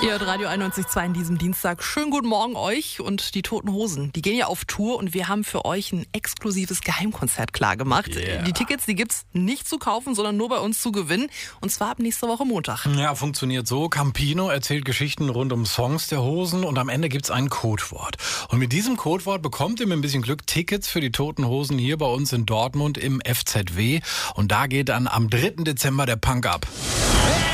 Ihr hört Radio 91.2 an diesem Dienstag. Schönen guten Morgen euch und die Toten Hosen. Die gehen ja auf Tour und wir haben für euch ein exklusives Geheimkonzert klargemacht. Yeah. Die Tickets, die gibt's nicht zu kaufen, sondern nur bei uns zu gewinnen. Und zwar ab nächste Woche Montag. Ja, funktioniert so. Campino erzählt Geschichten rund um Songs der Hosen und am Ende gibt's ein Codewort. Und mit diesem Codewort bekommt ihr mit ein bisschen Glück Tickets für die Toten Hosen hier bei uns in Dortmund im FZW. Und da geht dann am 3. Dezember der Punk ab.